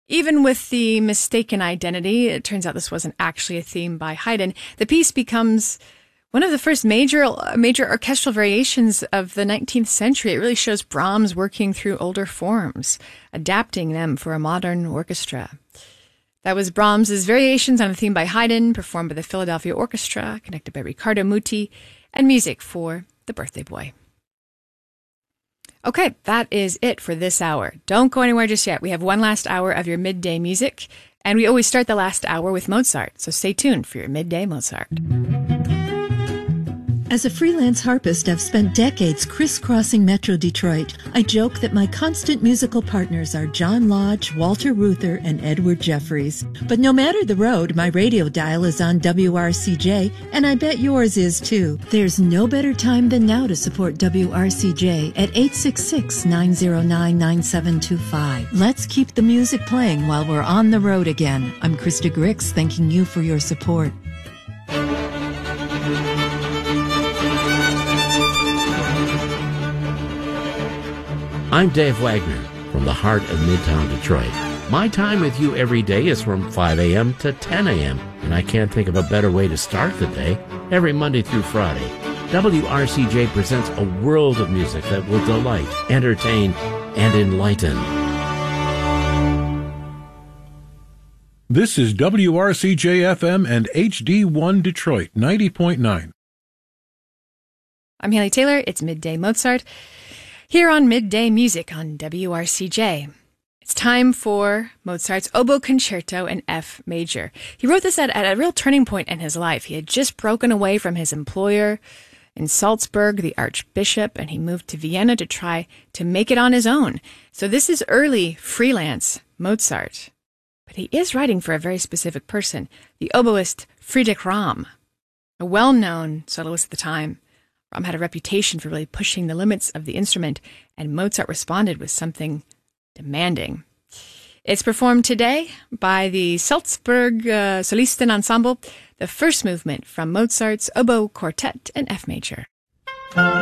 Even with the mistaken identity, it turns out this wasn't actually a theme by Haydn, the piece becomes one of the first major orchestral variations of the 19th century. It really shows Brahms working through older forms, adapting them for a modern orchestra. That was Brahms's Variations on a Theme by Haydn, performed by the Philadelphia Orchestra, conducted by Riccardo Muti, and music for The Birthday Boy. Okay, that is it for this hour. Don't go anywhere just yet. We have one last hour of your midday music, and we always start the last hour with Mozart, so stay tuned for your midday Mozart. As a freelance harpist, I've spent decades crisscrossing Metro Detroit. I joke that my constant musical partners are John Lodge, Walter Reuther, and Edward Jeffries. But no matter the road, my radio dial is on WRCJ, and I bet yours is too. There's no better time than now to support WRCJ at 866-909-9725. Let's keep the music playing while we're on the road again. I'm Krista Grix, thanking you for your support. I'm Dave Wagner from the heart of Midtown Detroit. My time with you every day is from 5 a.m. to 10 a.m., and I can't think of a better way to start the day. Every Monday through Friday, WRCJ presents a world of music that will delight, entertain, and enlighten. This is WRCJ-FM and HD1 Detroit 90.9. I'm Haley Taylor. It's Midday Mozart here on Midday Music on WRCJ. It's time for Mozart's Oboe Concerto in F major. He wrote this at a real turning point in his life. He had just broken away from his employer in Salzburg, the Archbishop, and he moved to Vienna to try to make it on his own. So this is early freelance Mozart. But he is writing for a very specific person, the oboist Friedrich Ramm, a well-known soloist at the time. Ramm had a reputation for really pushing the limits of the instrument, and Mozart responded with something demanding. It's performed today by the Salzburg Solisten Ensemble, the first movement from Mozart's Oboe Quartet in F major.